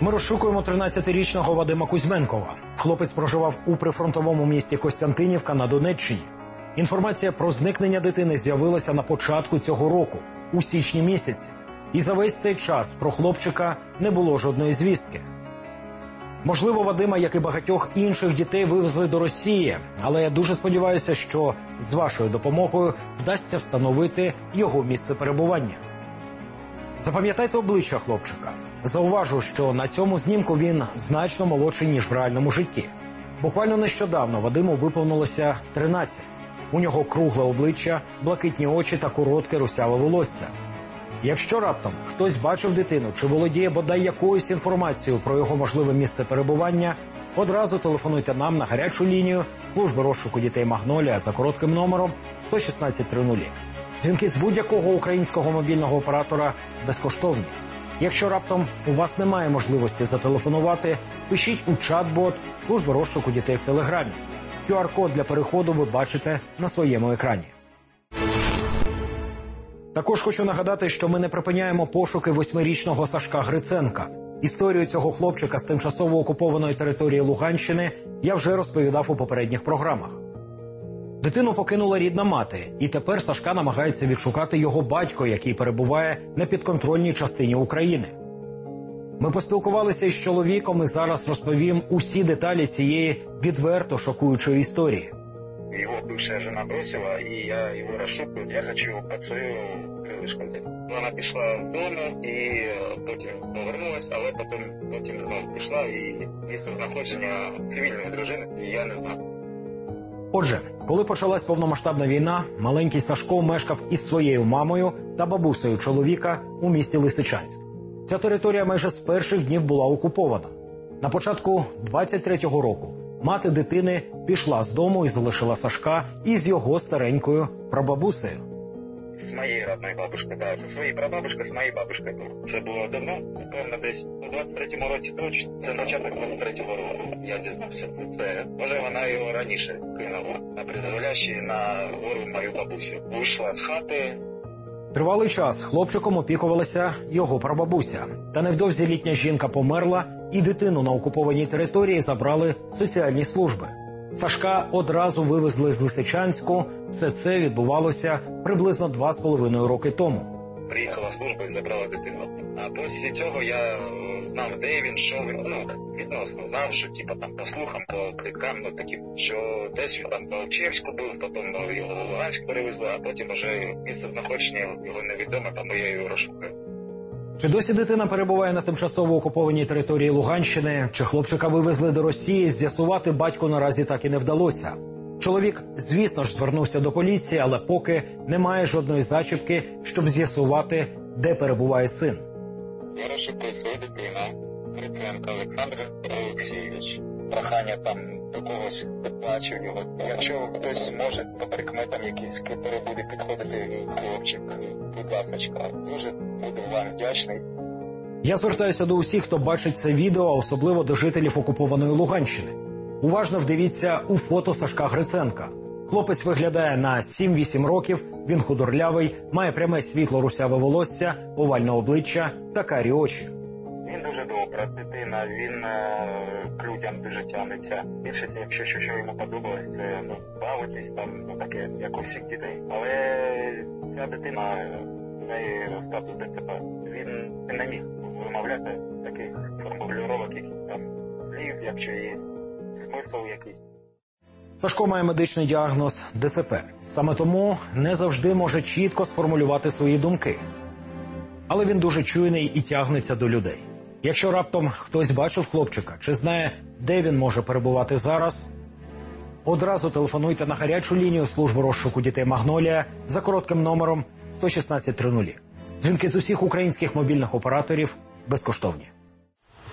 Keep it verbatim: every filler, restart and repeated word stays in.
Ми розшукуємо тринадцятирічного Вадима Кузьменкова. Хлопець проживав у прифронтовому місті Костянтинівка на Донеччині. Інформація про зникнення дитини з'явилася на початку цього року, у січні місяці. І за весь цей час про хлопчика не було жодної звістки. Можливо, Вадима, як і багатьох інших дітей, вивезли до Росії, але я дуже сподіваюся, що з вашою допомогою вдасться встановити його місце перебування. Запам'ятайте обличчя хлопчика. Зауважу, що на цьому знімку він значно молодший, ніж в реальному житті. Буквально нещодавно Вадиму виповнилося тринадцять. У нього кругле обличчя, блакитні очі та коротке русяве волосся. Якщо раптом хтось бачив дитину чи володіє бодай якоюсь інформацією про його можливе місце перебування, одразу телефонуйте нам на гарячу лінію служби розшуку дітей «Магнолія» за коротким номером сто шістнадцять тридцять. Дзвінки з будь-якого українського мобільного оператора безкоштовні. Якщо раптом у вас немає можливості зателефонувати, пишіть у чат-бот служби розшуку дітей в Телеграмі. ку ар-код для переходу ви бачите на своєму екрані. Також хочу нагадати, що ми не припиняємо пошуки восьмирічного Сашка Гриценка. Історію цього хлопчика з тимчасово окупованої території Луганщини я вже розповідав у попередніх програмах. Дитину покинула рідна мати, і тепер Сашка намагається відшукати його батько, який перебуває на підконтрольній частині України. Ми поспілкувалися із чоловіком і зараз розповім усі деталі цієї відверто шокуючої історії. Его бывшая жена бросила, и я его расшукаю. Я хочу его под свою крылышко взять. Вона пішла з дому і потім повернулась, але потім, потім знову пішла, і місце знаходження цивільної дружини я не знав. Отже, коли почалась повномасштабна війна, маленький Сашко мешкав із своєю мамою та бабусею чоловіка у місті Лисичанськ. Ця територія майже з перших днів була окупована. На початку двадцять третього року мати дитини пішла з дому і залишила Сашка із його старенькою прабабусею. З моєю родною бабушкою, так, зі своєю прабабушкою, з моєю бабушкою. Це було давно, певно, десь у двадцять третьому році точно. Це початок двадцять третього року. Я дізнався за це. Може, вона його раніше кинула на призволяще на гору мою бабусю. Вийшла з хати. Тривалий час хлопчиком опікувалася його прабабуся. Та невдовзі літня жінка померла, і дитину на окупованій території забрали соціальні служби. Сашка одразу вивезли з Лисичанську. Все це відбувалося приблизно два з половиною роки тому. Приїхала служба і забрала дитину. А після цього я знав, де він, що він, ну, відносно знав, що типу, там, по слухам, по пліткам, ну, такі, що десь він там по Олчевську був, потім його в Луганськ перевезли, а потім вже місце знаходження його невідомо, тому я його розшукаю. Чи досі дитина перебуває на тимчасово окупованій території Луганщини, чи хлопчика вивезли до Росії, з'ясувати батьку наразі так і не вдалося. Чоловік, звісно ж, звернувся до поліції, але поки немає жодної зачіпки, щоб з'ясувати, де перебуває син. Я розшукую свою дитину, Гриценко Олександр Олексійович. Прохання там до когось бачив його. Якщо хтось може, по прикметам якісь, який буде підходити хлопчик, будь ласочка, дуже буду вам вдячний. Я звертаюся до усіх, хто бачить це відео, а особливо до жителів окупованої Луганщини. Уважно вдивіться у фото Сашка Гриценка. Хлопець виглядає на сім-вісім років, він худорлявий, має пряме світло-русяве волосся, овальне обличчя та карі очі. Він дуже добра дитина, він е, к людям дуже тягнеться. Більше, якщо що, що йому подобалось, це ну, бавитись, там, ну, таке, як у всіх дітей. Але ця дитина, в неї статус ДЦП. Він не міг вимовляти таких формулювання, яких там слів, якщо є смисл якийсь. Сашко має медичний діагноз ДЦП. Саме тому не завжди може чітко сформулювати свої думки. Але він дуже чуйний і тягнеться до людей. Якщо раптом хтось бачив хлопчика чи знає, де він може перебувати зараз, одразу телефонуйте на гарячу лінію служби розшуку дітей «Магнолія» за коротким номером сто шістнадцять тридцять. Дзвінки з усіх українських мобільних операторів безкоштовні.